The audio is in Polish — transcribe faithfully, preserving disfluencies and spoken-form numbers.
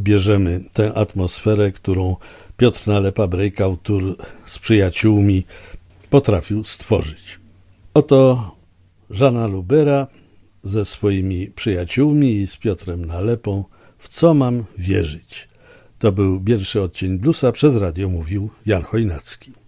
odbierzemy tę atmosferę, którą Piotr Nalepa Breakout Tour z przyjaciółmi potrafił stworzyć. Oto Żana Lubera ze swoimi przyjaciółmi i z Piotrem Nalepą W co mam wierzyć? To był pierwszy odcień bluesa, przez radio mówił Jan Chojnacki.